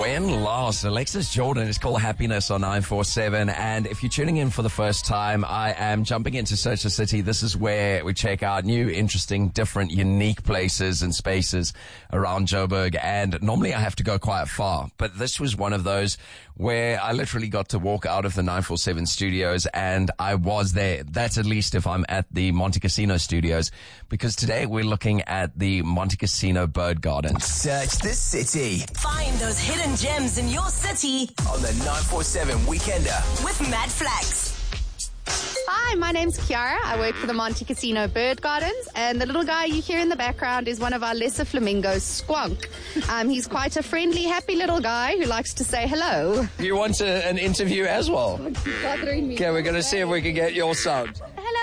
When last? Alexis Jordan is called Happiness on 947. And if you're tuning in for the first time, I am jumping into Search the City. This is where we check out new, interesting, different, unique places and spaces around Joburg. And normally I have to go quite far, but this was one of those where I literally got to walk out of the 947 studios and I was there. That's at least if I'm at the Monte Casino studios, because today we're looking at the Monte Casino Bird Garden. Search the City. Find those hidden gems in your city On the 947 Weekender. with Matt Flax. Hi, my name's Kiara. I work for the Monte Casino Bird Gardens, and the little guy you hear in the background is one of our lesser flamingos, Squonk. He's quite a friendly, happy little guy who likes to say hello. You want an interview as well? Bothering me. Okay, we're going to see if we can get your sound.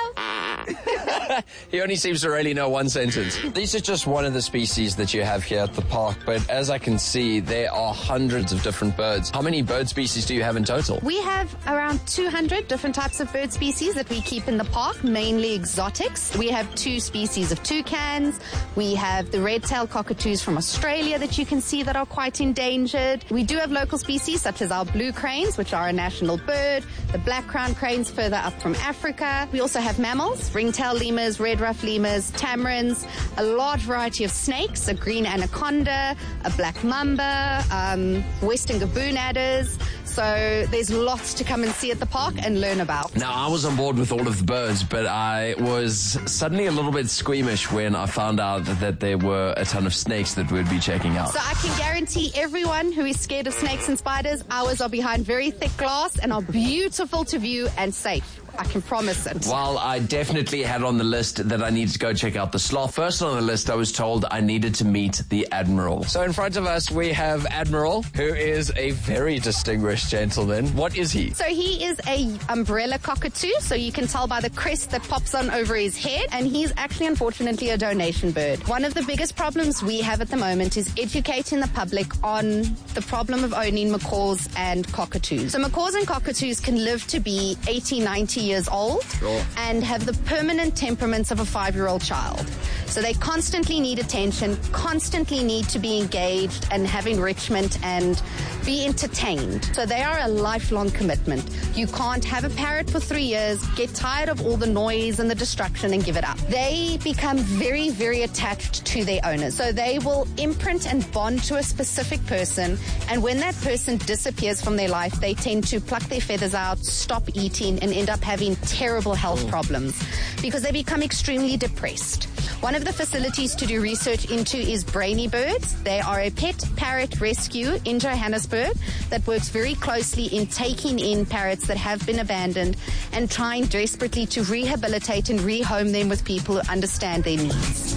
Hello. He only seems to really know one sentence. These are just one of the species that you have here at the park, but as I can see, there are hundreds of different birds. How many bird species do you have in total? We have around 200 different types of bird species that we keep in the park, mainly exotics. We have 2 species of toucans. We have the red-tailed cockatoos from Australia that you can see that are quite endangered. We do have local species such as our blue cranes, which are a national bird, the black-crowned cranes further up from Africa. We also have mammals, ring-tailed lemurs, red-ruffed lemurs, tamarins, a large variety of snakes, a green anaconda, a black mamba, western gaboon adders. So there's lots to come and see at the park and learn about. Now, I was on board with all of the birds, but I was suddenly a little bit squeamish when I found out that there were a ton of snakes that we'd be checking out. So I can guarantee everyone who is scared of snakes and spiders, ours are behind very thick glass and are beautiful to view and safe. I can promise it. While I definitely had on the list that I needed to go check out the sloth, first on the list I was told I needed to meet the Admiral. So in front of us we have Admiral, who is a very distinguished gentleman. What is he? So he is a umbrella cockatoo, so you can tell by the crest that pops on over his head, and he's actually unfortunately a donation bird. One of the biggest problems we have at the moment is educating the public on the problem of owning macaws and cockatoos. So macaws and cockatoos can live to be 80, 90 years old and have the permanent temperaments of a 5-year-old child. So they constantly need attention, constantly need to be engaged and have enrichment and be entertained. So they are a lifelong commitment. You can't have a parrot for 3 years, get tired of all the noise and the distraction and give it up. They become very, very attached to their owners. So they will imprint and bond to a specific person, and when that person disappears from their life, they tend to pluck their feathers out, stop eating, and end up having terrible health problems because they become extremely depressed. One of the facilities to do research into is Brainy Birds. They are a pet parrot rescue in Johannesburg that works very closely in taking in parrots that have been abandoned and trying desperately to rehabilitate and rehome them with people who understand their needs.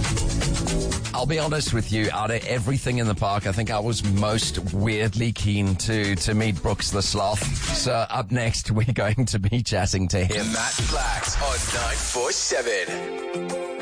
I'll be honest with you, out of everything in the park, I think I was most weirdly keen to meet Brooks the Sloth. So up next, we're going to be chatting to him. Matt Flax on 947.